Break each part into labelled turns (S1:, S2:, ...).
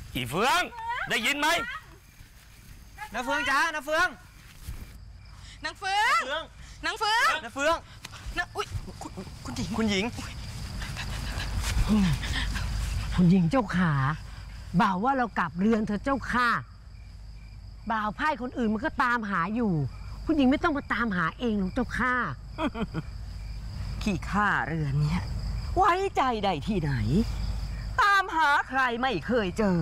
S1: อีเฟืองได้ยินไหมน้าเฟืองจ้าน้าเฟือง
S2: นางเฟืองนางเฟือง
S1: น้าเฟือง
S2: อุ้ยคุณหญิง
S1: คุณหญิง
S3: คุณหญิงเจ้าขาบ่าวว่าเรากลับเรือนเธอเจ้าค่ะบ่าวไพ่คนอื่นมันก็ตามหาอยู่คุณหญิงไม่ต้องมาตามหาเองหรอกเจ้าค่ะ
S4: ขี้ข้าเรือนเนี่ยไว้ใจได้ที่ไหนตามหาใครไม่เคยเจอ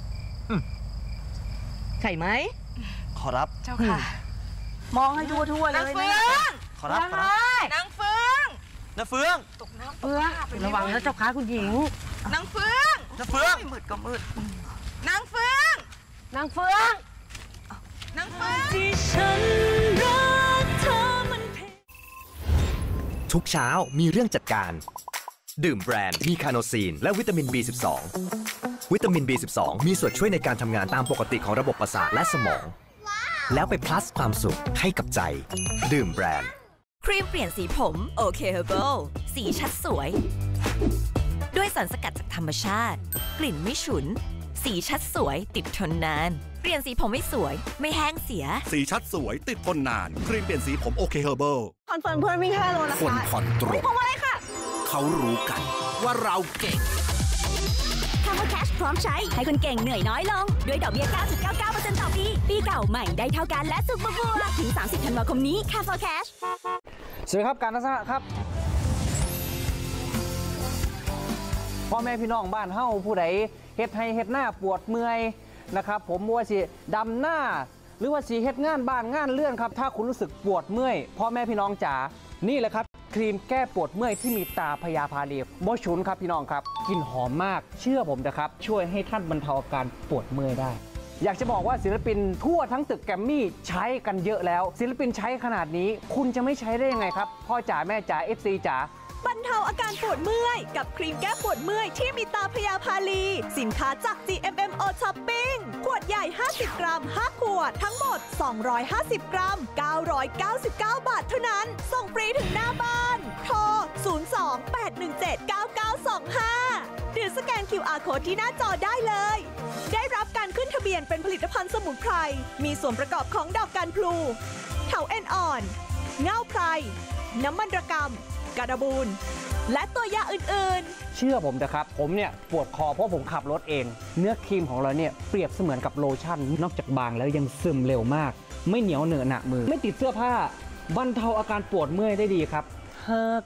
S4: ใช่ไหม
S1: ขอรับ
S2: เจ้าค่ะ
S4: มองให้ทั่วๆเลย
S2: นางเฟือง
S1: ขอรับ
S2: นางเฟือง
S1: น้าเฟือง
S2: ตกน้ำ
S3: เฟืองระวังนะเจ้าค่ะคุณหญิง
S2: นางเฟือง
S1: น้าเฟือง
S4: มืดก็มืด
S2: นางเฟือง
S3: นางเฟือง
S2: นางเฟือง
S5: ที่ฉันรักเธอมัน
S6: ทุกเช้ามีเรื่องจัดการดื่มแบรนด์มีคาโนซีนและวิตามิน B12 วิตามิน B12 มีส่วนช่วยในการทำงานตามปกติของระบบประสาทและสมองแล้วไปพลัสความสุขให้กับใจดื่มแบรนด์
S7: ครีมเปลี่ยนสีผมโอเคเฮอร์เบิลสีชัดสวยด้วยสารสกัดจากธรรมชาติกลิ่นไม่ฉุนสีชัดสวยติดทนนานเปลี่ยนสีผมไม่สวยไม่แห้งเสีย
S8: สีชัดสวยติดทนนานครีมเปลี่ยนสีผมโอเคเฮอร์เบิล
S9: คอนเฟิร์มเพื่อนวิ่ง5 โลนะคะ
S8: คนผ่อนตรง
S9: ผมอะไรค่ะ
S8: เขารู้กันว่าเราเก่ง
S7: Cover Cash พร้อมใช้ให้คนเก่งเหนื่อยน้อยลงด้วยดอกเบี้ย 9.99% ต่อปีปีเก่าใหม่ได้เท่ากันและสุขบัวถึง30 ธันวาคมนี้ Cover Cash
S10: สวัสดีครับการทัศนะครับพ่อแม่พี่น้องบ้านเฮาผู้ใดเฮ็ดให้เฮ็ดหน้าปวดเมื่อยนะครับผมว่าสิดำหน้าหรือว่าสิเฮ็ดงานบ้านงานเลื่อนครับถ้าคุณรู้สึกปวดเมื่อยพ่อแม่พี่น้องจ๋านี่แหละครับครีมแก้ปวดเมื่อยที่มีตราพญาพาลีโมชุนครับพี่น้องครับกลิ่นหอมมากเชื่อผมนะครับช่วยให้ท่านบรรเทาอาการปวดเมื่อยได้อยากจะบอกว่าศิลปินทั่วทั้งตึกแกรมมี่ใช้กันเยอะแล้วศิลปินใช้ขนาดนี้คุณจะไม่ใช้ได้ยังไงครับพ่อจ๋าแม่จ๋า FC จ๋า
S5: บรรเทาอาการปวดเมื่อยกับครีมแก้ปวดเมื่อยที่มีตาพญาพาลีสินค้าจาก GMMO Shopping ขวดใหญ่50 กรัม5 ขวดทั้งหมด250 กรัม999 บาทเท่านั้นส่งฟรีถึงหน้าบ้านโทร02-817-9925หรือสแกน QR Code ที่หน้าจอได้เลยได้รับการขึ้นทะเบียนเป็นผลิตภัณฑ์สมุนไพรมีส่วนประกอบของดอกกันพลูเถาเอ็นอ่อนเง่าไพรน้ำมันระกำกระบูนและตัวยาอื่น
S10: ๆเชื่อผมนะครับผมเนี่ยปวดคอเพราะผมขับรถเองเนื้อครีมของเราเนี่ยเปรียบเสมือนกับโลชั่นนอกจากบางแล้วยังซึมเร็วมากไม่เหนียวเหนอะหนะมือไม่ติดเสื้อผ้าบรรเทาอาการปวดเมื่อยได้ดีครับหาก